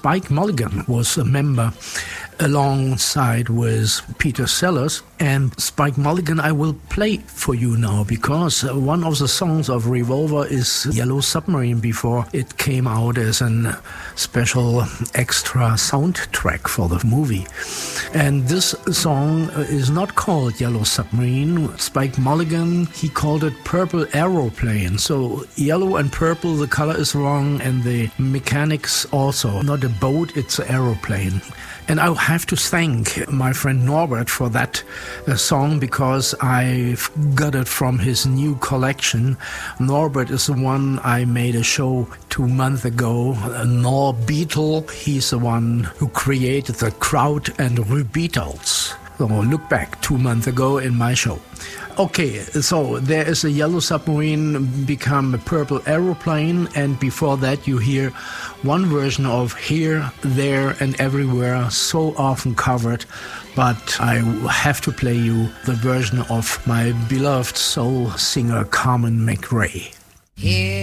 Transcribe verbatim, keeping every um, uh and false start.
Spike Mulligan was a member alongside with Peter Sellers. And Spike Mulligan I will play for you now, because one of the songs of Revolver is Yellow Submarine before it came out as a special extra soundtrack for the movie. And this song is not called Yellow Submarine. Spike Mulligan, he called it Purple Aeroplane. So yellow and purple, the color is wrong, and the mechanics also. Not a boat, it's an aeroplane. And I have to thank my friend Norbert for that uh, song, because I've got it from his new collection. Norbert is the one I made a show two months ago. Uh, Nor Beetle, he's the one who created the Kraut and Rue Beatles. So look back two months ago in my show. Okay, so there is a Yellow Submarine become a Purple Aeroplane, and before that you hear one version of Here, There and Everywhere, so often covered, but I have to play you the version of my beloved soul singer Carmen McRae. Here